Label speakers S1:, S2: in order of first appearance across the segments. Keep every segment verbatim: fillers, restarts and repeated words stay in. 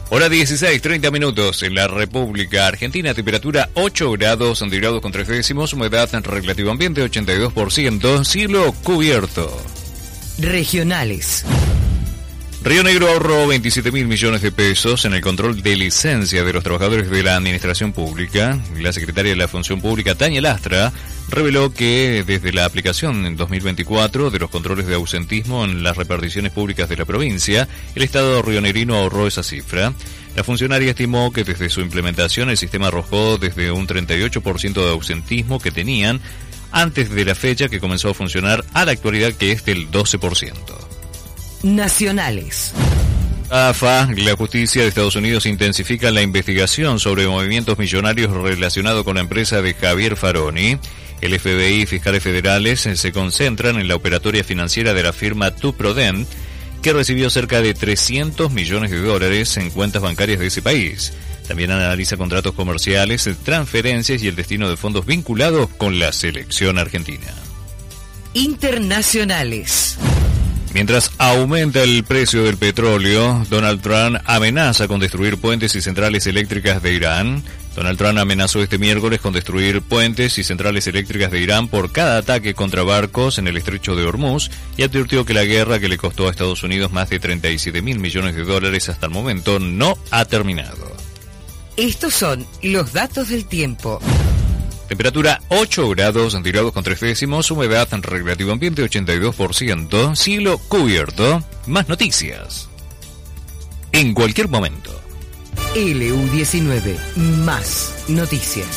S1: Hora dieciséis, treinta minutos en la República Argentina, temperatura ocho grados centígrados con tres décimos, humedad en relativo ambiente ochenta y dos por ciento, cielo cubierto.
S2: Regionales.
S1: Río Negro ahorró veintisiete mil millones de pesos en el control de licencia de los trabajadores de la administración pública. La secretaria de la Función Pública, Tania Lastra, reveló que desde la aplicación en dos mil veinticuatro de los controles de ausentismo en las reparticiones públicas de la provincia, el Estado rionegrino ahorró esa cifra. La funcionaria estimó que desde su implementación el sistema arrojó desde un treinta y ocho por ciento de ausentismo que tenían antes de la fecha que comenzó a funcionar a la actualidad, que es del doce por ciento.
S2: Nacionales.
S1: A F A, la justicia de Estados Unidos intensifica la investigación sobre movimientos millonarios relacionados con la empresa de Javier Faroni. El F B I y fiscales federales se concentran en la operatoria financiera de la firma Tuprodem, que recibió cerca de trescientos millones de dólares en cuentas bancarias de ese país. También analiza contratos comerciales, transferencias y el destino de fondos vinculados con la selección argentina.
S2: Internacionales.
S1: Mientras aumenta el precio del petróleo, Donald Trump amenaza con destruir puentes y centrales eléctricas de Irán. Donald Trump amenazó este miércoles con destruir puentes y centrales eléctricas de Irán por cada ataque contra barcos en el estrecho de Hormuz y advirtió que la guerra, que le costó a Estados Unidos más de treinta y siete mil millones de dólares hasta el momento, no ha terminado.
S2: Estos son los datos del tiempo.
S1: Temperatura ocho grados centígrados con tres décimos, humedad en relativo ambiente ochenta y dos por ciento, cielo cubierto. Más noticias en cualquier momento.
S2: L U diecinueve, más noticias.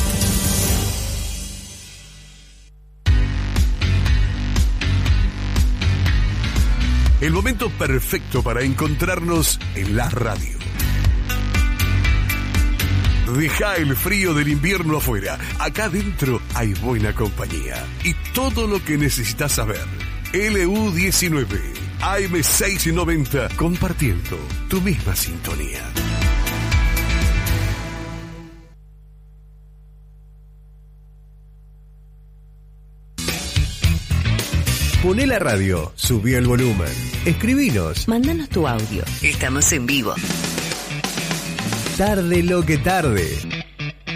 S3: El momento perfecto para encontrarnos en la radio. Deja el frío del invierno afuera. Acá adentro hay buena compañía y todo lo que necesitas saber. L U diecinueve, A M seiscientos noventa, compartiendo tu misma sintonía. Poné la radio, subí el volumen, escribinos,
S2: Mándanos tu audio. Estamos en vivo.
S3: Tarde lo que tarde.